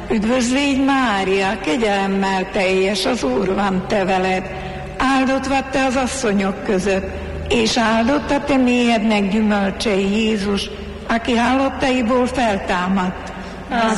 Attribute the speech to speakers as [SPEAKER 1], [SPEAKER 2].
[SPEAKER 1] Üdvözl légy, Mária, kegyelemmel teljes, az Úr van te veled. Áldott vagy te az asszonyok között, és áldott a te méhednek gyümölcse, Jézus, aki halottaiból feltámadt.
[SPEAKER 2] Az